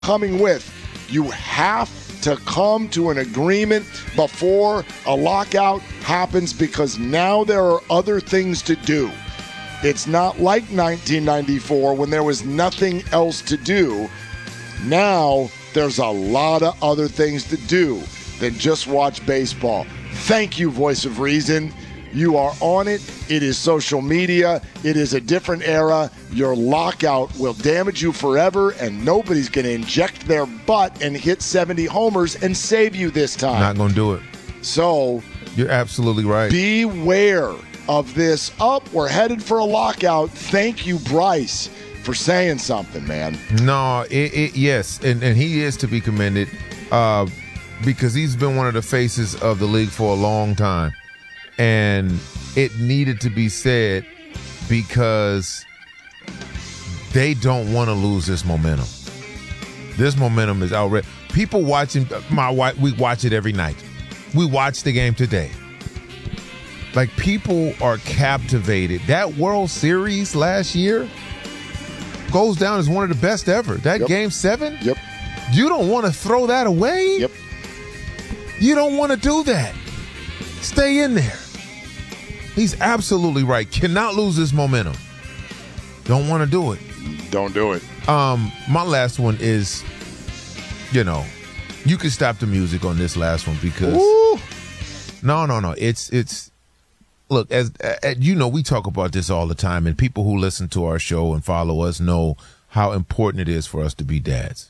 coming with. You have to come to an agreement before a lockout happens because now there are other things to do. It's not like 1994 when there was nothing else to do. Now there's a lot of other things to do than just watch baseball. Thank you, Voice of Reason. You are on it. It is social media. It is a different era. Your lockout will damage you forever, and nobody's going to inject their butt and hit 70 homers and save you this time. Not going to do it. So you're absolutely right. Beware of this. We're headed for a lockout. Thank you, Bryce, for saying something, man. No, yes, and he is to be commended because he's been one of the faces of the league for a long time. And it needed to be said because they don't want to lose this momentum. This momentum is outrageous. People watching, we watch it every night. We watch the game today. Like, people are captivated. That World Series last year goes down as one of the best ever. That Game 7? Yep. You don't want to throw that away? Yep. You don't want to do that. Stay in there. He's absolutely right. Cannot lose this momentum. Don't want to do it. Don't do it. My last one is, you can stop the music on this last one because no. It's look, as we talk about this all the time, and people who listen to our show and follow us know how important it is for us to be dads.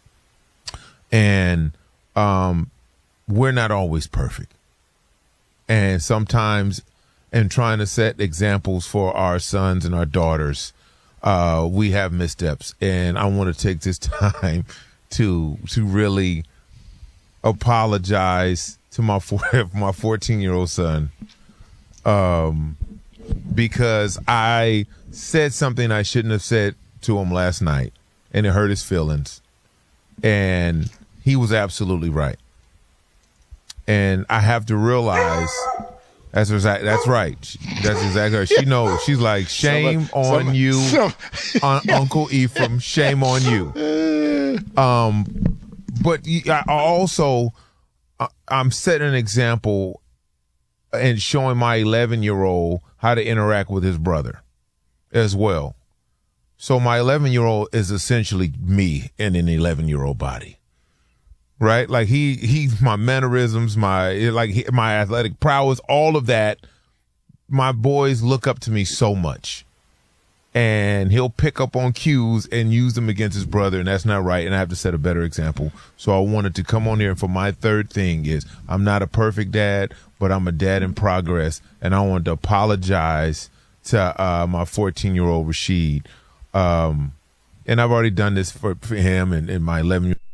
And we're not always perfect. And sometimes in trying to set examples for our sons and our daughters, we have missteps. And I want to take this time to really apologize to my 14-year-old son because I said something I shouldn't have said to him last night, and it hurt his feelings. And he was absolutely right. And I have to realize that's right. That's exactly right. She knows. She's like, shame on you, Uncle Ephraim. Shame on you. But I also, I'm setting an example and showing my 11-year-old how to interact with his brother as well. So my 11-year-old is essentially me in an 11-year-old body. Right? Like he's my mannerisms, my athletic prowess, all of that. My boys look up to me so much. And he'll pick up on cues and use them against his brother, and that's not right, and I have to set a better example. So I wanted to come on here, and for my third thing is I'm not a perfect dad, but I'm a dad in progress, and I wanted to apologize to my 14-year-old Rashid. And I've already done this for him and my 11-year-old.